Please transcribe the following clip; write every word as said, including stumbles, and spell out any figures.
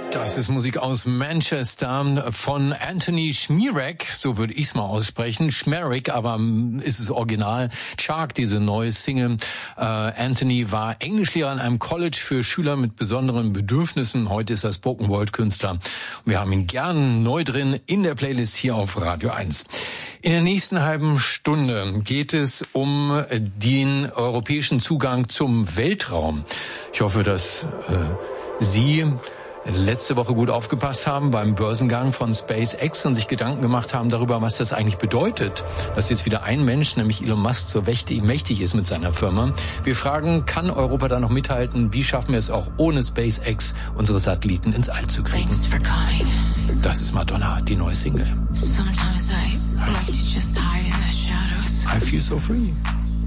Das ist Musik aus Manchester von Anthony Schmierek, so würde ich es mal aussprechen. Schmierek, aber ist es original. Shark, diese neue Single. Äh, Anthony war Englischlehrer an einem College für Schüler mit besonderen Bedürfnissen. Heute ist er Spoken-Word-Künstler. Wir haben ihn gern neu drin in der Playlist hier auf Radio eins. In der nächsten halben Stunde geht es um den europäischen Zugang zum Weltraum. Ich hoffe, dass äh, Sie letzte Woche gut aufgepasst haben beim Börsengang von SpaceX und sich Gedanken gemacht haben darüber, was das eigentlich bedeutet, dass jetzt wieder ein Mensch, nämlich Elon Musk, so mächtig ist mit seiner Firma. Wir fragen, kann Europa da noch mithalten? Wie schaffen wir es auch ohne SpaceX, unsere Satelliten ins All zu kriegen? Das ist Madonna, die neue Single. I feel so free.